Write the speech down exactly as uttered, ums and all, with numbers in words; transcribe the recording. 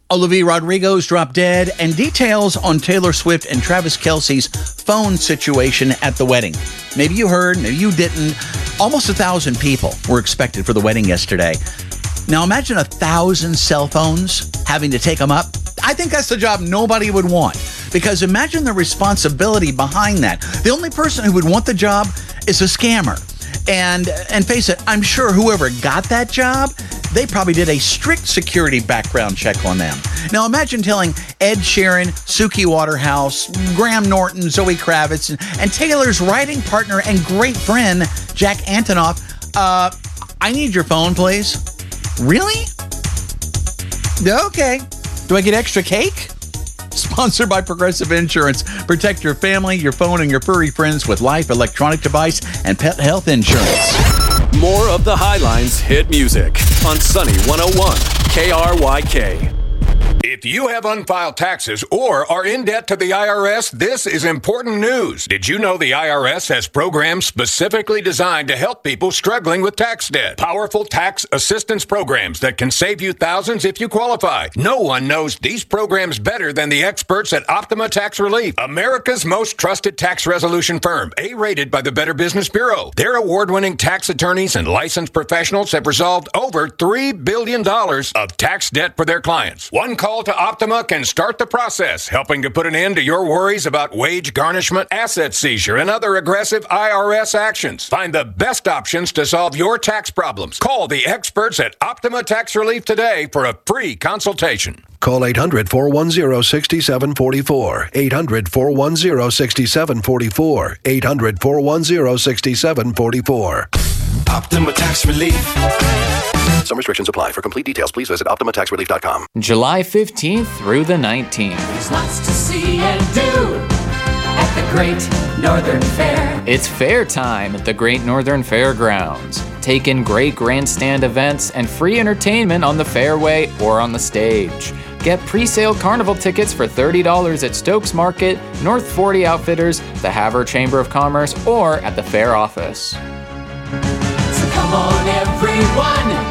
Olivia Rodrigo's dropped dead, and details on Taylor Swift and Travis Kelce's phone situation at the wedding. Maybe you heard, maybe you didn't. Almost a thousand people were expected for the wedding yesterday. Now imagine a thousand cell phones having to take them up. I think that's the job nobody would want, because imagine the responsibility behind that. The only person who would want the job is a scammer. And and face it, I'm sure whoever got that job, they probably did a strict security background check on them. Now imagine telling Ed Sheeran, Suki Waterhouse, Graham Norton, Zoe Kravitz, and, and Taylor's writing partner and great friend, Jack Antonoff, uh, I need your phone, please. Really? Okay. Do I get extra cake? Sponsored by Progressive Insurance. Protect your family, your phone, and your furry friends with life, electronic device, and pet health insurance. More of the Highlines hit music on Sunny one oh one K R Y K. If you have unfiled taxes or are in debt to the I R S, this is important news. Did you know the I R S has programs specifically designed to help people struggling with tax debt? Powerful tax assistance programs that can save you thousands if you qualify. No one knows these programs better than the experts at Optima Tax Relief, America's most trusted tax resolution firm, A-rated by the Better Business Bureau. Their award-winning tax attorneys and licensed professionals have resolved over three billion dollars of tax debt for their clients. One call to Optima can start the process, helping to put an end to your worries about wage garnishment, asset seizure, and other aggressive I R S actions. Find the best options to solve your tax problems. Call the experts at Optima Tax Relief today for a free consultation. Call eight hundred, four one zero, six seven four four. eight hundred, four one zero, six seven four four. eight hundred, four one zero, six seven four four. Optima Tax Relief. Some restrictions apply. For complete details, please visit optima tax relief dot com. July fifteenth through the nineteenth. There's lots to see and do at the Great Northern Fair. It's fair time at the Great Northern Fairgrounds. Take in great grandstand events and free entertainment on the fairway or on the stage. Get pre-sale carnival tickets for thirty dollars at Stokes Market, North forty Outfitters, the Havre Chamber of Commerce, or at the fair office. So come on, everyone.